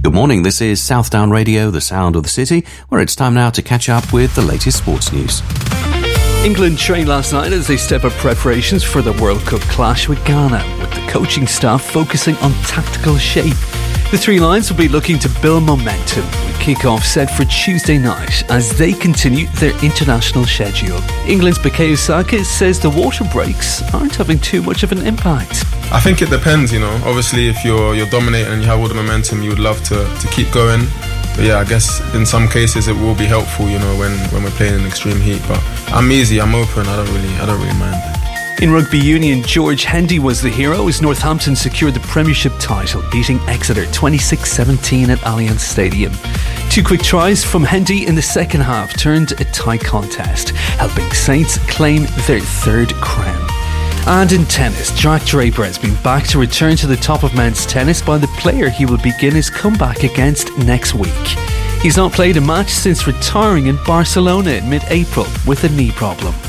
Good morning, this is Southdown Radio, the sound of the city, where it's time now to catch up with the latest sports news. England trained last night as they step up preparations for the World Cup clash with Ghana, with the coaching staff focusing on tactical shape. The three lions will be looking to build momentum, with kick-off set for Tuesday night as they continue their international schedule. England's Bukayo Saka says the water breaks aren't having too much of an impact. I think it depends, Obviously, if you're dominating and you have all the momentum, you would love to keep going. But yeah, I guess in some cases it will be helpful, when we're playing in extreme heat. But I'm easy, I'm open, I don't really mind. In rugby union, George Hendy was the hero as Northampton secured the Premiership title, beating Exeter 26-17 at Allianz Stadium. 2 quick tries from Hendy in the second half turned a tight contest, helping Saints claim their third crown. And in tennis, Jack Draper has been backed to return to the top of men's tennis by the player he will begin his comeback against next week. He's not played a match since retiring in Barcelona in mid-April with a knee problem.